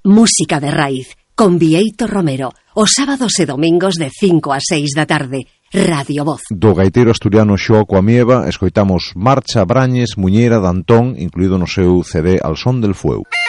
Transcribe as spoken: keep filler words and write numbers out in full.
Música de raíz, con Bieito Romero, os sábados e domingos de cinco a seis da tarde. Radio Voz. Do gaiteiro asturiano Xoaco Amieva escoitamos Marcha, Brañes, Muñeira, Dantón, incluído no seu C D Al son del fueu.